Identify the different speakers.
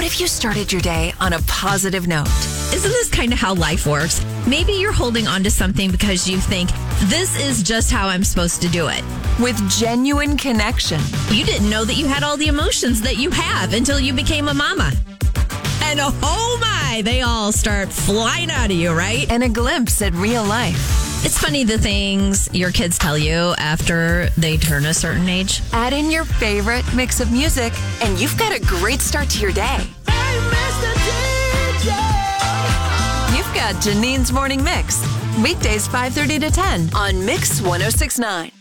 Speaker 1: if you started your day on a positive note?
Speaker 2: Isn't this kind of how life works? Maybe you're holding on to something because you think, this is just how I'm supposed to do it.
Speaker 1: With genuine connection.
Speaker 2: You didn't know that you had all the emotions that you have until you became a mama. And oh my, they all start flying out of you, right?
Speaker 1: And a glimpse at real life.
Speaker 2: It's funny the things your kids tell you after they turn a certain age.
Speaker 1: Add in your favorite mix of music, and you've got a great start to your day.
Speaker 3: Hey, Mr. DJ.
Speaker 1: You've got Janine's Morning Mix. Weekdays 5:30 to 10 on Mix 106.9.